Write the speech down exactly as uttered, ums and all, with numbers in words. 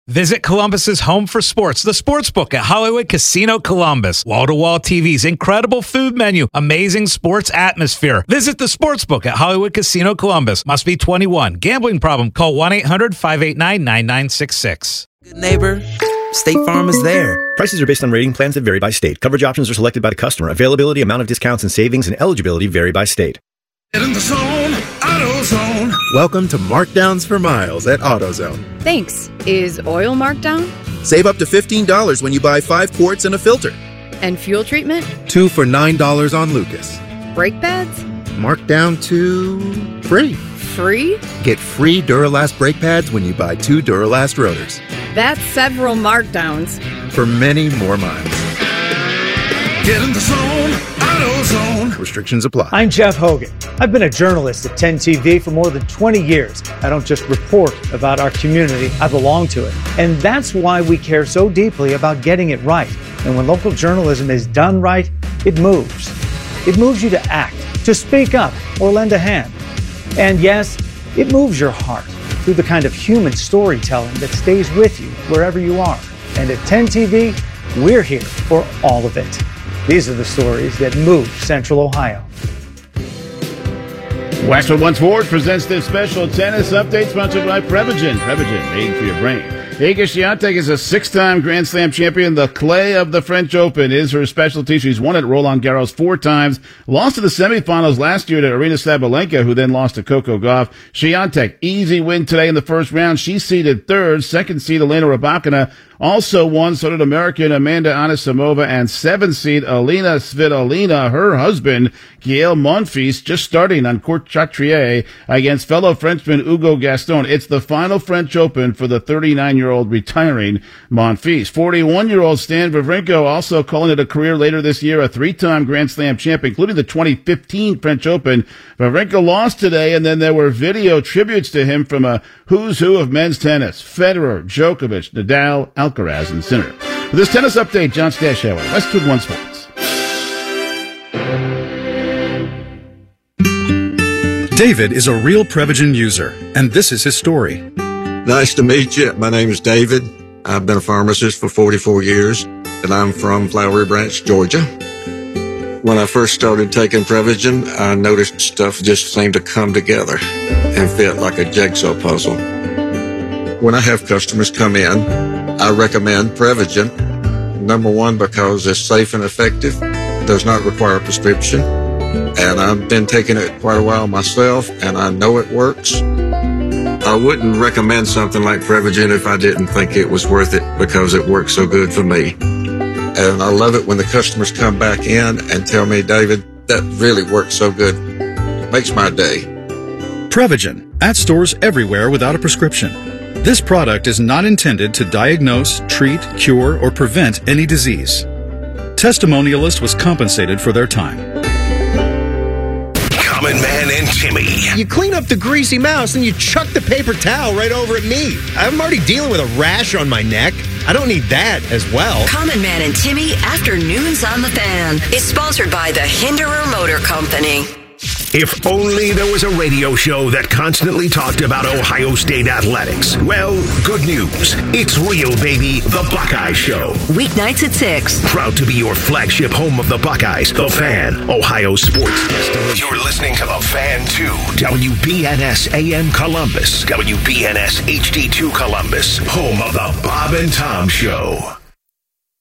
Visit Columbus's home for sports, the Sportsbook at Hollywood Casino Columbus. Wall-to-wall T Vs, incredible food menu, amazing sports atmosphere. Visit the Sportsbook at Hollywood Casino Columbus. Must be twenty-one. Gambling problem? Call one eight hundred five eight nine nine nine six six. Good neighbor, State Farm is there. Prices are based on rating plans that vary by state. Coverage options are selected by the customer. Availability, amount of discounts and savings, and eligibility vary by state. Get in the zone, AutoZone. Welcome to Markdowns for Miles at AutoZone. Thanks. Is oil marked down? Save up to fifteen dollars when you buy five quarts and a filter. And fuel treatment? Two for nine dollars on Lucas. Brake pads? Marked down to free. Free? Get free Duralast brake pads when you buy two Duralast rotors. That's several markdowns. For many more miles. Get in the zone, AutoZone. Restrictions apply. I'm Jeff Hogan. I've been a journalist at ten T V for more than twenty years. I don't just report about our community, I belong to it. And that's why we care so deeply about getting it right. And when local journalism is done right, it moves. It moves you to act, to speak up, or lend a hand. And yes, it moves your heart through the kind of human storytelling that stays with you wherever you are. And at ten T V, we're here for all of it. These are the stories that move Central Ohio. Westwood One Sports presents this special tennis update sponsored by Prevagen. Prevagen, made for your brain. Iga Swiatek is a six-time Grand Slam champion. The clay of the French Open is her specialty. She's won at Roland Garros four times. Lost to the semifinals last year to Arina Sabalenka, who then lost to Coco Gauff. Swiatek, easy win today in the first round. She's seeded third. Second seed Elena Rybakina also won. So did American Amanda Anisimova and seventh seed Alina Svitolina. Her husband, Gaël Monfils, just starting on Court Chatrier against fellow Frenchman Hugo Gaston. It's the final French Open for the thirty-nine-year-old retiring Monfils. forty-one-year-old Stan Wawrinka also calling it a career later this year, a three-time Grand Slam champion, including the twenty fifteen French Open. Wawrinka lost today, and then there were video tributes to him from a who's who of men's tennis: Federer, Djokovic, Nadal, Alcaraz, and Sinner. For this tennis update, John Stashower, Westwood One Sports. David is a real Prevagen user, and this is his story. Nice to meet you. My name is David. I've been a pharmacist for forty-four years, and I'm from Flowery Branch, Georgia. When I first started taking Prevagen, I noticed stuff just seemed to come together and fit like a jigsaw puzzle. When I have customers come in, I recommend Prevagen. Number one, because it's safe and effective, does not require a prescription, and I've been taking it quite a while myself, and I know it works. I wouldn't recommend something like Prevagen if I didn't think it was worth it, because it works so good for me. And I love it when the customers come back in and tell me, David, that really works so good. It makes my day. Prevagen, at stores everywhere without a prescription. This product is not intended to diagnose, treat, cure, or prevent any disease. Testimonialist was compensated for their time. Common Man and Timmy. You clean up the greasy mouse and you chuck the paper towel right over at me. I'm already dealing with a rash on my neck. I don't need that as well. Common Man and Timmy Afternoons on the Fan is sponsored by the Hinderer Motor Company. If only there was a radio show that constantly talked about Ohio State athletics. Well, good news. It's real, baby. The Buckeye Show. Weeknights at six. Proud to be your flagship home of the Buckeyes, The Fan, Ohio sports destination. You're listening to The Fan two. W B N S A M Columbus. W B N S H D two Columbus. Home of the Bob and Tom Show.